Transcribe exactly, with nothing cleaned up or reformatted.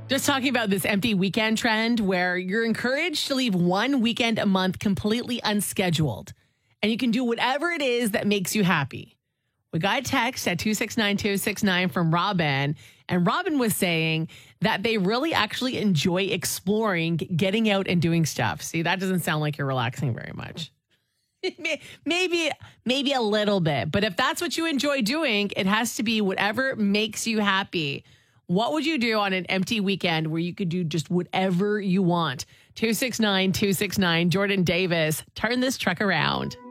Just talking about this empty weekend trend where you're encouraged to leave one weekend a month completely unscheduled. And you can do whatever it is that makes you happy. We got a text at two six nine two six nine from Robin. And Robin was saying that they really actually enjoy exploring, getting out and doing stuff. See, that doesn't sound like you're relaxing very much. Maybe, maybe a little bit. But if that's what you enjoy doing, it has to be whatever makes you happy. What would you do on an empty weekend where you could do just whatever you want? two six nine two six nine, Jordan Davis, turn this truck around.